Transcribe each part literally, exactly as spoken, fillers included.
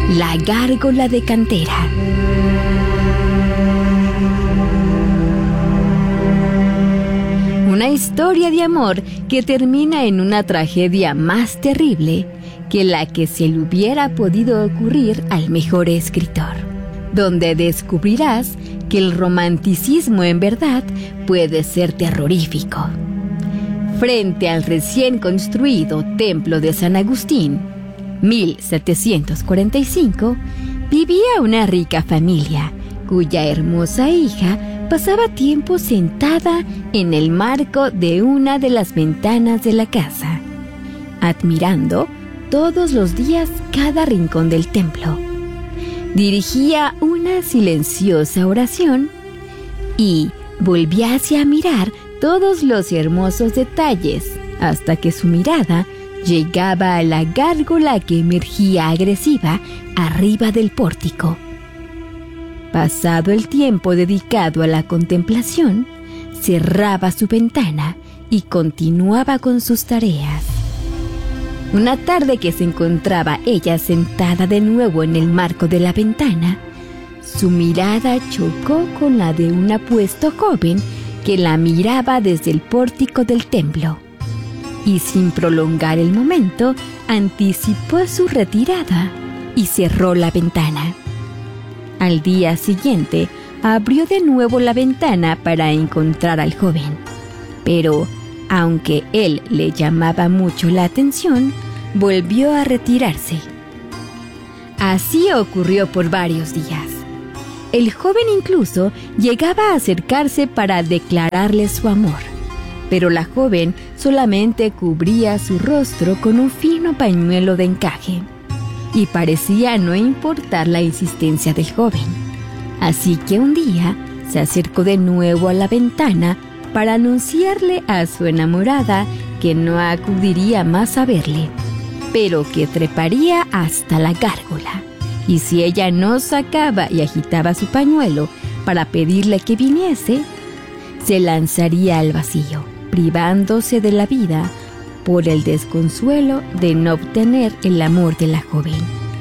La gárgola de cantera. Una historia de amor que termina en una tragedia más terrible que la que se le hubiera podido ocurrir al mejor escritor, donde descubrirás que el romanticismo en verdad puede ser terrorífico. Frente al recién construido Templo de San Agustín, mil setecientos cuarenta y cinco, vivía una rica familia cuya hermosa hija pasaba tiempo sentada en el marco de una de las ventanas de la casa, admirando todos los días cada rincón del templo. Dirigía una silenciosa oración y volvíase a mirar todos los hermosos detalles hasta que su mirada llegaba a la gárgola que emergía agresiva arriba del pórtico. Pasado el tiempo dedicado a la contemplación, cerraba su ventana y continuaba con sus tareas. Una tarde que se encontraba ella sentada de nuevo en el marco de la ventana, su mirada chocó con la de un apuesto joven que la miraba desde el pórtico del templo, y sin prolongar el momento, anticipó su retirada y cerró la ventana. Al día siguiente, abrió de nuevo la ventana para encontrar al joven, pero aunque él le llamaba mucho la atención, volvió a retirarse. Así ocurrió por varios días. El joven incluso llegaba a acercarse para declararle su amor, pero la joven solamente cubría su rostro con un fino pañuelo de encaje, y parecía no importar la insistencia del joven. Así que un día se acercó de nuevo a la ventana para anunciarle a su enamorada que no acudiría más a verle, pero que treparía hasta la gárgola, y si ella no sacaba y agitaba su pañuelo para pedirle que viniese, se lanzaría al vacío, privándose de la vida por el desconsuelo de no obtener el amor de la joven.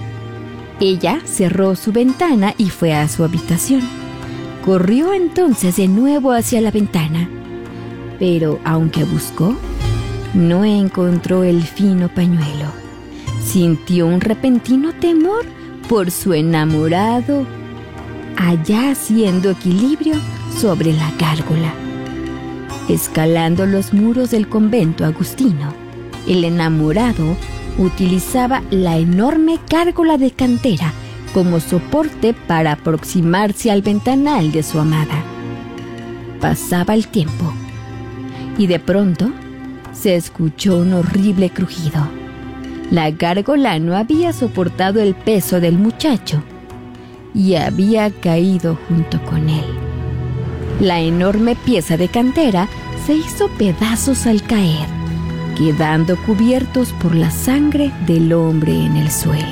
Ella cerró su ventana y fue a su habitación. Corrió entonces de nuevo hacia la ventana, pero aunque buscó, no encontró el fino pañuelo. Sintió un repentino temor por su enamorado, allá haciendo equilibrio sobre la gárgola. Escalando los muros del convento agustino, el enamorado utilizaba la enorme gárgola de cantera como soporte para aproximarse al ventanal de su amada. Pasaba el tiempo y de pronto se escuchó un horrible crujido. La gárgola no había soportado el peso del muchacho y había caído junto con él. La enorme pieza de cantera se hizo pedazos al caer, quedando cubiertos por la sangre del hombre en el suelo.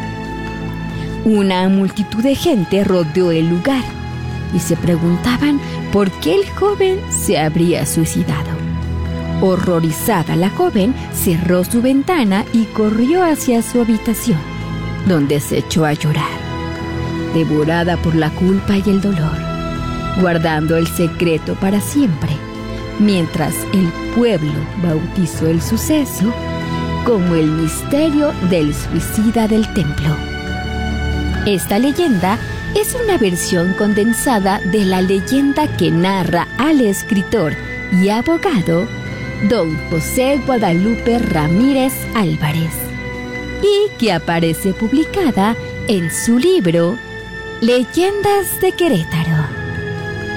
Una multitud de gente rodeó el lugar y se preguntaban por qué el joven se habría suicidado. Horrorizada, la joven cerró su ventana y corrió hacia su habitación, donde se echó a llorar, devorada por la culpa y el dolor, guardando el secreto para siempre, mientras el pueblo bautizó el suceso como el misterio del suicida del templo. Esta leyenda es una versión condensada de la leyenda que narra al escritor y abogado don José Guadalupe Ramírez Álvarez, y que aparece publicada en su libro Leyendas de Querétaro.